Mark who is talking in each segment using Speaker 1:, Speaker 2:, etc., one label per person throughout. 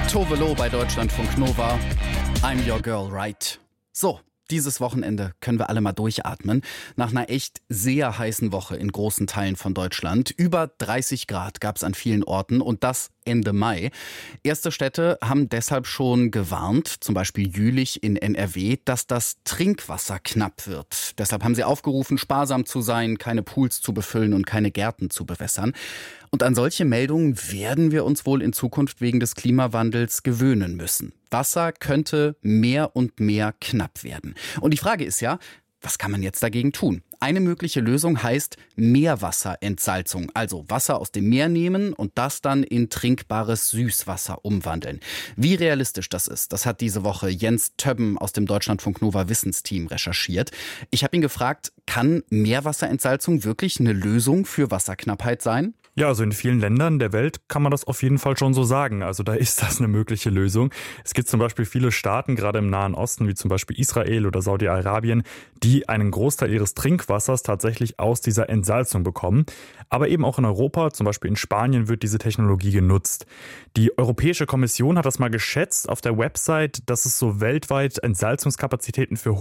Speaker 1: Tove Lo bei Deutschlandfunk Nova. I'm your girl, right? So, dieses Wochenende können wir alle mal durchatmen. Nach einer echt sehr heißen Woche in großen Teilen von Deutschland. Über 30 Grad gab es an vielen Orten und das Ende Mai. Erste Städte haben deshalb schon gewarnt, zum Beispiel Jülich in NRW, dass das Trinkwasser knapp wird. Deshalb haben sie aufgerufen, sparsam zu sein, keine Pools zu befüllen und keine Gärten zu bewässern. Und an solche Meldungen werden wir uns wohl in Zukunft wegen des Klimawandels gewöhnen müssen. Wasser könnte mehr und mehr knapp werden. Und die Frage ist ja, was kann man jetzt dagegen tun? Eine mögliche Lösung heißt Meerwasserentsalzung, also Wasser aus dem Meer nehmen und das dann in trinkbares Süßwasser umwandeln. Wie realistisch das ist, das hat diese Woche Jens Többen aus dem Deutschlandfunk Nova Wissensteam recherchiert. Ich habe ihn gefragt, kann Meerwasserentsalzung wirklich eine Lösung für Wasserknappheit sein?
Speaker 2: Ja, also in vielen Ländern der Welt kann man das auf jeden Fall schon so sagen. Also da ist das eine mögliche Lösung. Es gibt zum Beispiel viele Staaten, gerade im Nahen Osten, wie zum Beispiel Israel oder Saudi-Arabien, die einen Großteil ihres Trinkwassers tatsächlich aus dieser Entsalzung bekommen. Aber eben auch in Europa, zum Beispiel in Spanien, wird diese Technologie genutzt. Die Europäische Kommission hat das mal geschätzt auf der Website, dass es so weltweit Entsalzungskapazitäten für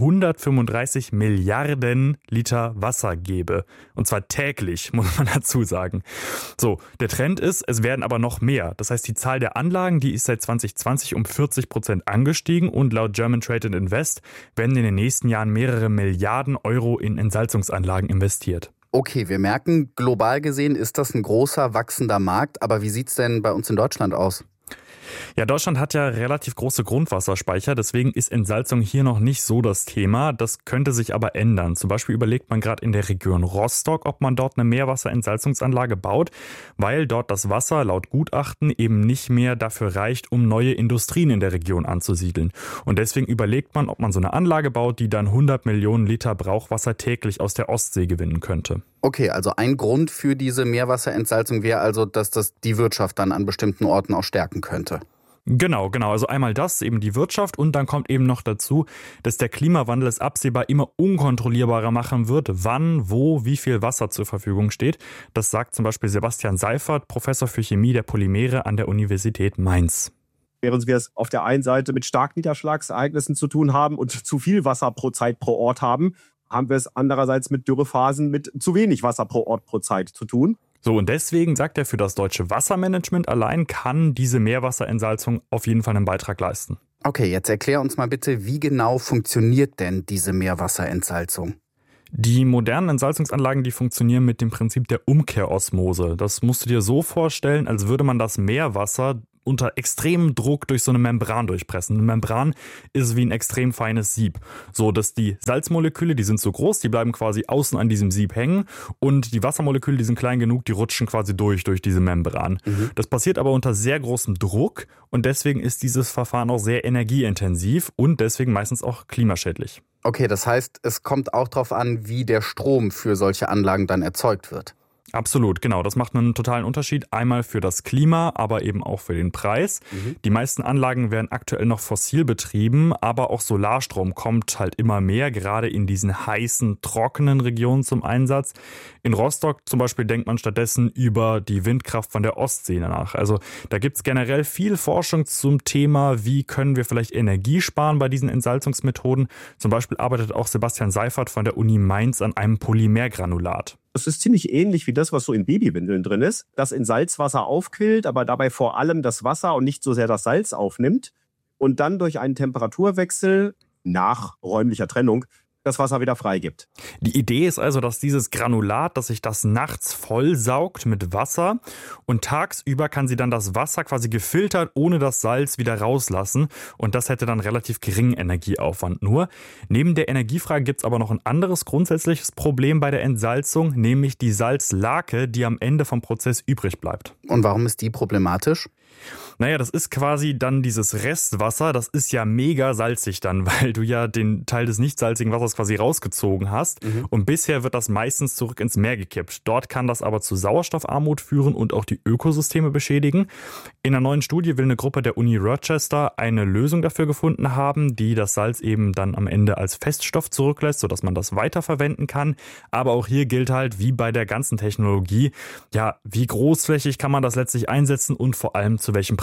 Speaker 2: 135 Milliarden Liter Wasser gäbe. Und zwar täglich, muss man dazu sagen. So, der Trend ist, es werden aber noch mehr. Das heißt, die Zahl der Anlagen, die ist seit 2020 um 40% angestiegen und laut German Trade and Invest werden in den nächsten Jahren mehrere Milliarden Euro in Entsalzungsanlagen investiert.
Speaker 1: Okay, wir merken, global gesehen ist das ein großer, wachsender Markt. Aber wie sieht's denn bei uns in Deutschland aus?
Speaker 2: Ja, Deutschland hat ja relativ große Grundwasserspeicher, deswegen ist Entsalzung hier noch nicht so das Thema. Das könnte sich aber ändern. Zum Beispiel überlegt man gerade in der Region Rostock, ob man dort eine Meerwasserentsalzungsanlage baut, weil dort das Wasser laut Gutachten eben nicht mehr dafür reicht, um neue Industrien in der Region anzusiedeln. Und deswegen überlegt man, ob man so eine Anlage baut, die dann 100 Millionen Liter Brauchwasser täglich aus der Ostsee gewinnen könnte.
Speaker 1: Okay, also ein Grund für diese Meerwasserentsalzung wäre also, dass das die Wirtschaft dann an bestimmten Orten auch stärken könnte.
Speaker 2: Genau. Also einmal das, eben die Wirtschaft und dann kommt eben noch dazu, dass der Klimawandel es absehbar immer unkontrollierbarer machen wird, wann, wo, wie viel Wasser zur Verfügung steht. Das sagt zum Beispiel Sebastian Seifert, Professor für Chemie der Polymere an der Universität Mainz.
Speaker 3: Während wir es auf der einen Seite mit Starkniederschlagsereignissen zu tun haben und zu viel Wasser pro Zeit pro Ort haben wir es andererseits mit Dürrephasen mit zu wenig Wasser pro Ort pro Zeit zu tun.
Speaker 2: So, und deswegen sagt er, für das deutsche Wassermanagement allein kann diese Meerwasserentsalzung auf jeden Fall einen Beitrag leisten.
Speaker 1: Okay, jetzt erklär uns mal bitte, wie genau funktioniert denn diese Meerwasserentsalzung?
Speaker 2: Die modernen Entsalzungsanlagen, die funktionieren mit dem Prinzip der Umkehrosmose. Das musst du dir so vorstellen, als würde man das Meerwasser unter extremem Druck durch so eine Membran durchpressen. Eine Membran ist wie ein extrem feines Sieb. So, dass die Salzmoleküle, die sind so groß, die bleiben quasi außen an diesem Sieb hängen und die Wassermoleküle, die sind klein genug, die rutschen quasi durch diese Membran. Das passiert aber unter sehr großem Druck und deswegen ist dieses Verfahren auch sehr energieintensiv und deswegen meistens auch klimaschädlich.
Speaker 1: Okay, das heißt, es kommt auch darauf an, wie der Strom für solche Anlagen dann erzeugt wird.
Speaker 2: Absolut, genau. Das macht einen totalen Unterschied. Einmal für das Klima, aber eben auch für den Preis. Die meisten Anlagen werden aktuell noch fossil betrieben, aber auch Solarstrom kommt halt immer mehr, gerade in diesen heißen, trockenen Regionen zum Einsatz. In Rostock zum Beispiel denkt man stattdessen über die Windkraft von der Ostsee nach. Also da gibt es generell viel Forschung zum Thema, wie können wir vielleicht Energie sparen bei diesen Entsalzungsmethoden. Zum Beispiel arbeitet auch Sebastian Seifert von der Uni Mainz an einem Polymergranulat.
Speaker 3: Es ist ziemlich ähnlich wie das, was so in Babywindeln drin ist, das in Salzwasser aufquillt, aber dabei vor allem das Wasser und nicht so sehr das Salz aufnimmt und dann durch einen Temperaturwechsel nach räumlicher Trennung das Wasser wieder freigibt.
Speaker 2: Die Idee ist also, dass dieses Granulat, dass sich das nachts vollsaugt mit Wasser und tagsüber kann sie dann das Wasser quasi gefiltert ohne das Salz wieder rauslassen und das hätte dann relativ geringen Energieaufwand nur. Neben der Energiefrage gibt es aber noch ein anderes grundsätzliches Problem bei der Entsalzung, nämlich die Salzlake, die am Ende vom Prozess übrig bleibt.
Speaker 1: Und warum ist die problematisch?
Speaker 2: Naja, das ist quasi dann dieses Restwasser, das ist ja mega salzig dann, weil du ja den Teil des nicht salzigen Wassers quasi rausgezogen hast. Und bisher wird das meistens zurück ins Meer gekippt. Dort kann das aber zu Sauerstoffarmut führen und auch die Ökosysteme beschädigen. In einer neuen Studie will eine Gruppe der Uni Rochester eine Lösung dafür gefunden haben, die das Salz eben dann am Ende als Feststoff zurücklässt, sodass man das weiterverwenden kann. Aber auch hier gilt halt, wie bei der ganzen Technologie, ja, wie großflächig kann man das letztlich einsetzen und vor allem zu welchem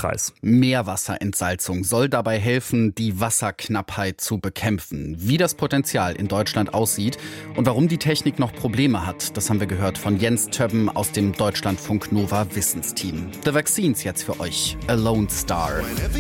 Speaker 2: Preis.
Speaker 1: Meerwasserentsalzung soll dabei helfen, die Wasserknappheit zu bekämpfen. Wie das Potenzial in Deutschland aussieht und warum die Technik noch Probleme hat, das haben wir gehört von Jens Többen aus dem Deutschlandfunk Nova Wissensteam. The Vaccines jetzt für euch. A Lone Star.